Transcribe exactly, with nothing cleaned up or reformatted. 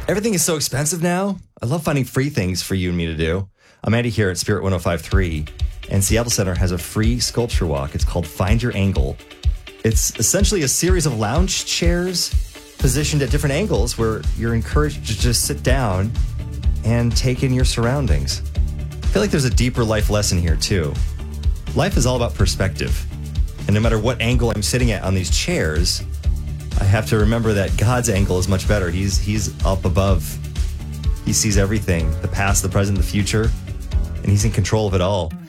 Everything is so expensive now. I love finding free things for you and me to do. I'm Andy here at Spirit one oh five point three, and Seattle Center has a free sculpture walk. It's called Find Your Angle. It's essentially a series of lounge chairs positioned at different angles where you're encouraged to just sit down and take in your surroundings. I feel like there's a deeper life lesson here, too. Life is all about perspective. And no matter what angle I'm sitting at on these chairs, I have to remember that God's angle is much better. He's he's up above. He sees everything, the past, the present, the future, and he's in control of it all.